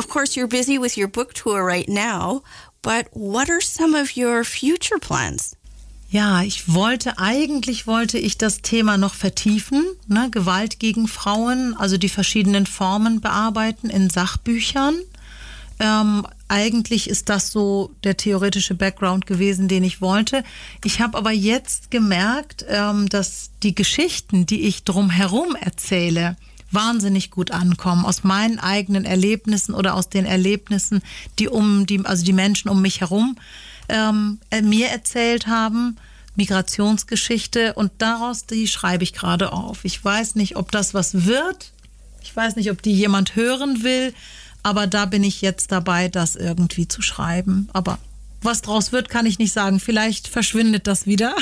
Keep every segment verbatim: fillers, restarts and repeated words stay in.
Of course, you're busy with your book tour right now, but what are some of your future plans? Ja, ich wollte, eigentlich wollte ich das Thema noch vertiefen, ne? Gewalt gegen Frauen, also die verschiedenen Formen bearbeiten in Sachbüchern. Ähm, eigentlich ist das so der theoretische Background gewesen, den ich wollte. Ich habe aber jetzt gemerkt, ähm, dass die Geschichten, die ich drumherum erzähle, wahnsinnig gut ankommen, aus meinen eigenen Erlebnissen oder aus den Erlebnissen, die um die, also die Menschen um mich herum ähm, mir erzählt haben, Migrationsgeschichte, und daraus, die schreibe ich gerade auf. Ich weiß nicht, ob das was wird. Ich weiß nicht, ob die jemand hören will, aber da bin ich jetzt dabei, das irgendwie zu schreiben. Aber was draus wird, kann ich nicht sagen. Vielleicht verschwindet das wieder.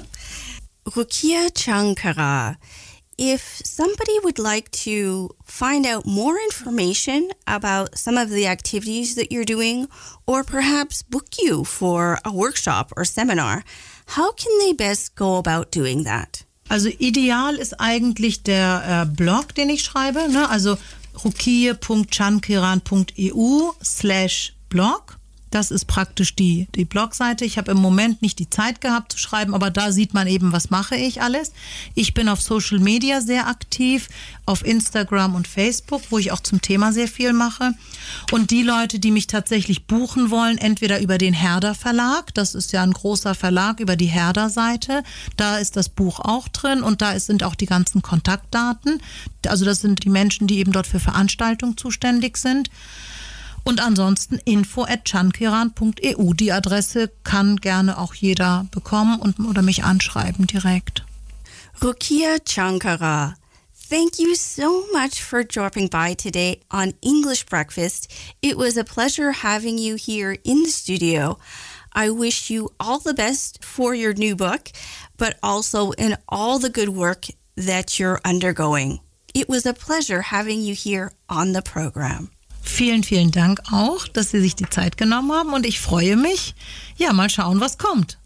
Rukia Chankara, if somebody would like to find out more information about some of the activities that you're doing, or perhaps book you for a workshop or seminar, how can they best go about doing that? Also ideal ist eigentlich der äh, Blog, den ich schreibe, ne? Also rukiye punkt chankiran punkt e u slash blog. Das ist praktisch die, die Blogseite. Ich habe im Moment nicht die Zeit gehabt zu schreiben, aber da sieht man eben, was mache ich alles. Ich bin auf Social Media sehr aktiv, auf Instagram und Facebook, wo ich auch zum Thema sehr viel mache. Und die Leute, die mich tatsächlich buchen wollen, entweder über den Herder Verlag, das ist ja ein großer Verlag, über die Herder-Seite, da ist das Buch auch drin und da ist, sind auch die ganzen Kontaktdaten. Also das sind die Menschen, die eben dort für Veranstaltungen zuständig sind. Und ansonsten info at chankiran punkt e u. Die Adresse kann gerne auch jeder bekommen und, oder mich anschreiben direkt. Rukia Chankara, thank you so much for dropping by today on English Breakfast. It was a pleasure having you here in the studio. I wish you all the best for your new book, but also in all the good work that you're undergoing. It was a pleasure having you here on the program. Vielen, vielen Dank auch, dass Sie sich die Zeit genommen haben und ich freue mich. Ja, mal schauen, was kommt.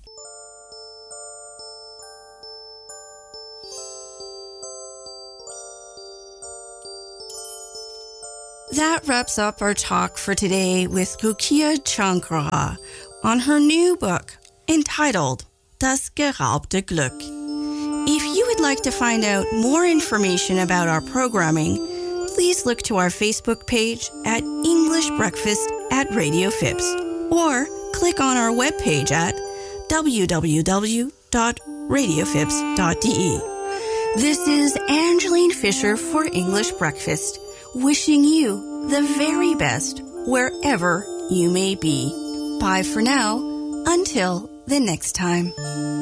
That wraps up our talk for today with Rukia Chankara on her new book entitled Das geraubte Glück. If you would like to find out more information about our programming, please look to our Facebook page at English Breakfast at Radio Phipps, or click on our webpage at w w w dot radio phipps dot d e. This is Angeline Fisher for English Breakfast, wishing you the very best wherever you may be. Bye for now, until the next time.